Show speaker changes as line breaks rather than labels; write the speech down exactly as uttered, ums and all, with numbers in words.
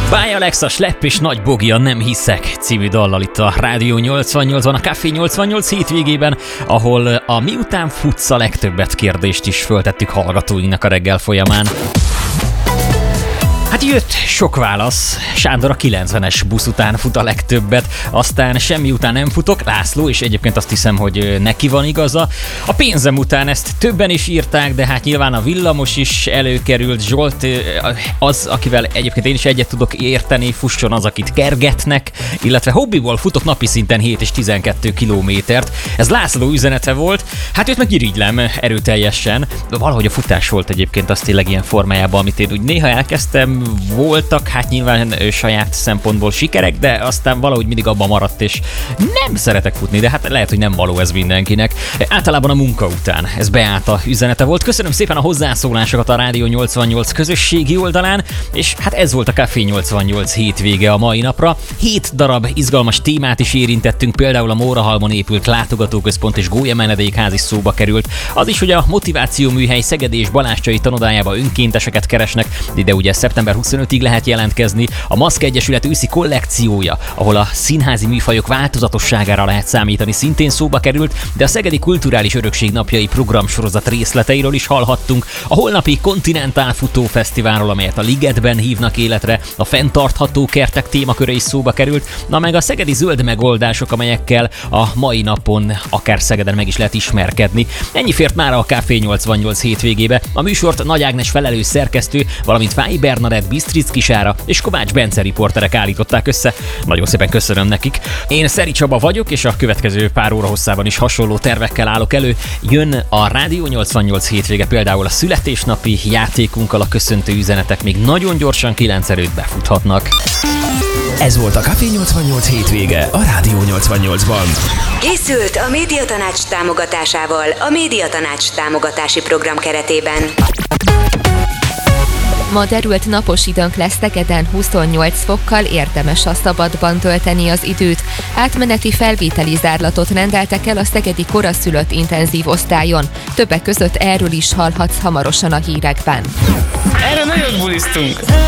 Báj Alexa, Slepp és Nagy Bogi a Nem hiszek című dallal itt a Rádió nyolcvannyolcban, a Café nyolcvannyolc hétvégében, ahol a miután futsz a legtöbbet kérdést is föltettük hallgatóinknak a reggel folyamán. Hát jött sok válasz. Sándor a kilencvenes busz után fut a legtöbbet, aztán semmi után nem futok, László, és egyébként azt hiszem, hogy neki van igaza. A pénzem után ezt többen is írták, de hát nyilván a villamos is előkerült. Zsolt az, akivel egyébként én is egyet tudok érteni, fusson az, akit kergetnek, illetve hobbiból futok napi szinten hét és tizenkettő kilométert. Ez László üzenete volt, hát őt meg irigylem erőteljesen. Valahogy a futás volt egyébként az tényleg ilyen formájában, amit én úgy néha elkezdtem. Voltak hát nyilván saját szempontból sikerek, de aztán valahogy mindig abban maradt, és nem szeretek futni, de hát lehet, hogy nem való ez mindenkinek. Általában a munka után. Ez Beáta üzenete volt. Köszönöm szépen a hozzászólásokat a Rádió nyolcvannyolc közösségi oldalán, és hát ez volt a Café nyolcvannyolc hétvége a mai napra. Hét darab izgalmas témát is érintettünk, például a Mórahalmon épült látogatóközpont és gólyamenedékház is szóba került. Az is, hogy a motiváció műhely Szegedi és Balázscsai tanodájába önkénteseket keresnek, de ugye szeptember huszonötödikéig lehet jelentkezni. A Maszk Egyesület őszi kollekciója, ahol a színházi műfajok változatosságára lehet számítani, szintén szóba került, de a Szegedi Kulturális Örökség napjai programsorozat részleteiről is hallhattunk. A holnapi Kontinentál Futófesztiválról, amelyet a Ligetben hívnak életre, a fenntartható kertek témaköre is szóba került, na meg a szegedi zöld megoldások, amelyekkel a mai napon akár Szegeden meg is lehet ismerkedni. Ennyi fért már a Café nyolcvannyolc hétvégébe. A műsort Nagy Ágnes felelős szerkesztő, valamint Fáj Bernadett, Bisztric Kisára és Kovács Bence riporterek állították össze. Nagyon szépen köszönöm nekik. Én Szeri Csaba vagyok, és a következő pár óra hosszában is hasonló tervekkel állok elő. Jön a Rádió nyolcvannyolc hétvége, például a születésnapi játékunkkal, a köszöntő üzenetek még nagyon gyorsan kilenc előtt befuthatnak.
Ez volt a Café nyolcvannyolc hétvége a Rádió nyolcvannyolcban.
Készült a Médiatanács támogatásával a Médiatanács támogatási program keretében.
Ma derült napos időnk lesz, Szegeden huszonnyolc fokkal, érdemes a szabadban tölteni az időt. Átmeneti felvételi zárlatot rendeltek el a szegedi koraszülött intenzív osztályon. Többek között erről is hallhatsz hamarosan a hírekben.
Erre nagyon bulisztunk!